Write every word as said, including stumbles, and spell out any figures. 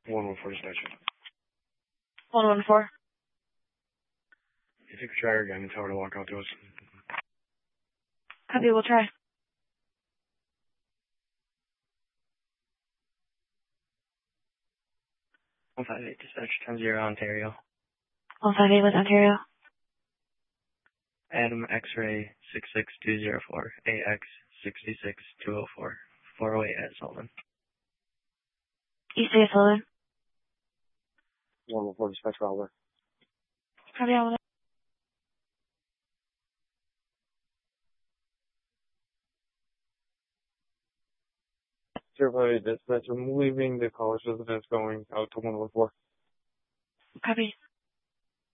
one one four dispatch. one one four. If you could try her again and tell her to walk out to us. Copy, we'll try. one five eight dispatch, ten zero Ontario. one five eight with Ontario. Adam X-ray six six two zero four, A X six six two zero four, four oh eight at Sullivan. East Bay Sullivan. one one four dispatch for Oliver. Copy, Oliver. zero five eight dispatch, I'm leaving the college residence going out to one one four. Copy.